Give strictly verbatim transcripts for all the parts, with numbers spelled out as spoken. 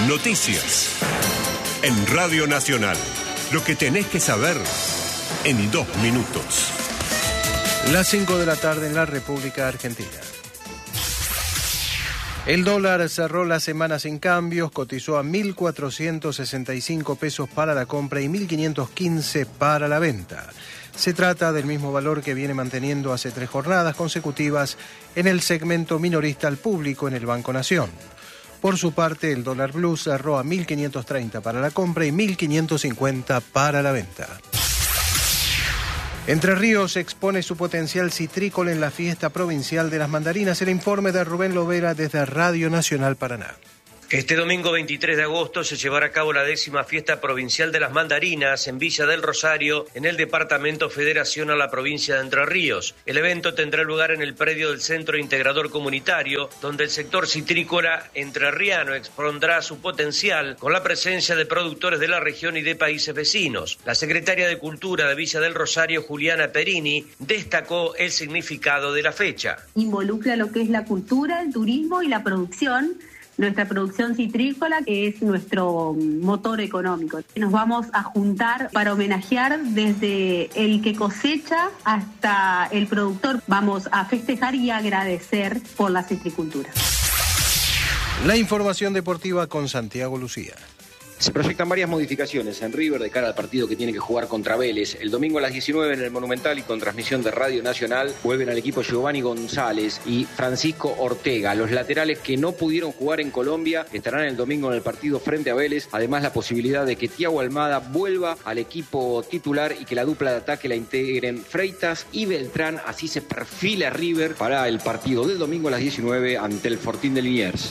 Noticias. En Radio Nacional. Lo que tenés que saber en dos minutos. Las cinco de la tarde en la República Argentina. El dólar cerró la semana sin cambios, cotizó a mil cuatrocientos sesenta y cinco pesos para la compra y mil quinientos quince para la venta. Se trata del mismo valor que viene manteniendo hace tres jornadas consecutivas en el segmento minorista al público en el Banco Nación. Por su parte, el dólar blue cerró a mil quinientos treinta para la compra y mil quinientos cincuenta para la venta. Entre Ríos expone su potencial citrícola en la fiesta provincial de las mandarinas. El informe de Rubén Lovera desde Radio Nacional Paraná. Este domingo veintitrés de agosto se llevará a cabo la décima fiesta provincial de las mandarinas en Villa del Rosario, en el departamento Federación a la provincia de Entre Ríos. El evento tendrá lugar en el predio del Centro Integrador Comunitario, donde el sector citrícola entrerriano expondrá su potencial con la presencia de productores de la región y de países vecinos. La secretaria de Cultura de Villa del Rosario, Juliana Perini, destacó el significado de la fecha. Involucra lo que es la cultura, el turismo y la producción. Nuestra producción citrícola, que es nuestro motor económico. Nos vamos a juntar para homenajear desde el que cosecha hasta el productor. Vamos a festejar y agradecer por la citricultura. La información deportiva con Santiago Lucía. Se proyectan varias modificaciones en River de cara al partido que tiene que jugar contra Vélez. El domingo a las diecinueve en el Monumental y con transmisión de Radio Nacional vuelven al equipo Giovanni González y Francisco Ortega. Los laterales que no pudieron jugar en Colombia estarán el domingo en el partido frente a Vélez. Además, la posibilidad de que Thiago Almada vuelva al equipo titular y que la dupla de ataque la integren Freitas y Beltrán. Así se perfila River para el partido del domingo a las diecinueve ante el Fortín de Liniers.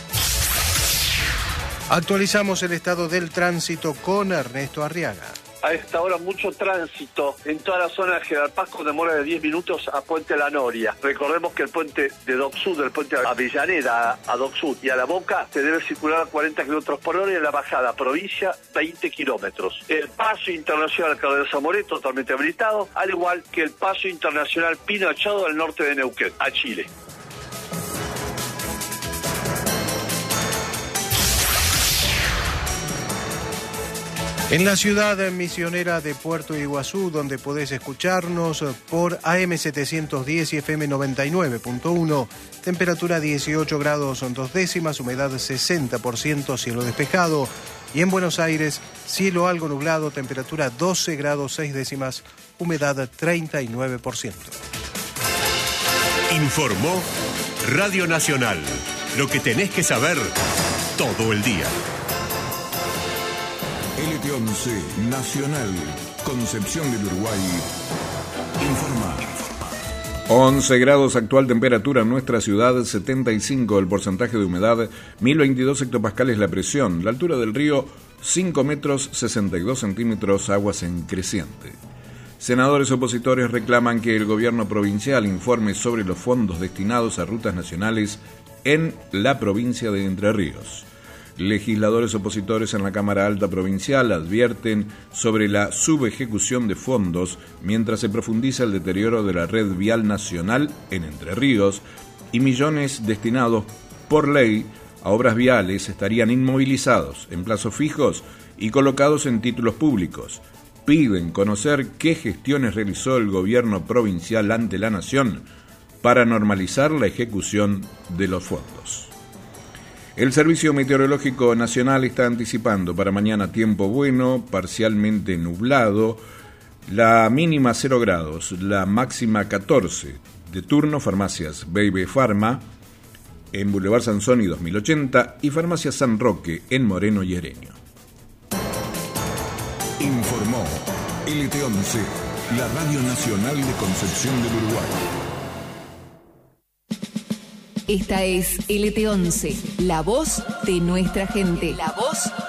Actualizamos el estado del tránsito con Ernesto Arriaga. A esta hora mucho tránsito en toda la zona de General Paz con demora de diez minutos a Puente La Noria. Recordemos que el puente de Dock Sud, el puente Avellaneda a Dock Sud y a La Boca se debe circular a cuarenta kilómetros por hora y en la bajada provincia veinte kilómetros. El paso internacional Cardenal Zamoré totalmente habilitado, al igual que el paso internacional Pino Achado al norte de Neuquén, a Chile. En la ciudad misionera de Puerto Iguazú, donde podés escucharnos por A M setecientos diez y F M noventa y nueve punto uno, temperatura dieciocho grados dos décimas, humedad sesenta por ciento, cielo despejado. Y en Buenos Aires, cielo algo nublado, temperatura doce grados seis décimas, humedad treinta y nueve por ciento. Informó Radio Nacional. Lo que tenés que saber todo el día. L T once Nacional, Concepción del Uruguay, informa. once grados actual temperatura en nuestra ciudad, setenta y cinco el porcentaje de humedad, mil veintidós hectopascales la presión, la altura del río cinco metros sesenta y dos centímetros, aguas en creciente. Senadores opositores reclaman que el gobierno provincial informe sobre los fondos destinados a rutas nacionales en la provincia de Entre Ríos. Legisladores opositores en la Cámara Alta Provincial advierten sobre la subejecución de fondos mientras se profundiza el deterioro de la red vial nacional en Entre Ríos y millones destinados por ley a obras viales estarían inmovilizados en plazos fijos y colocados en títulos públicos. Piden conocer qué gestiones realizó el gobierno provincial ante la Nación para normalizar la ejecución de los fondos. El Servicio Meteorológico Nacional está anticipando para mañana tiempo bueno, parcialmente nublado, la mínima cero grados, la máxima catorce. De turno, farmacias Baby Pharma en Boulevard Sansoni dos mil ochenta y farmacia San Roque en Moreno y Hereño. Informó L T once, la Radio Nacional de Concepción del Uruguay. Esta es L T once, la voz de nuestra gente. La voz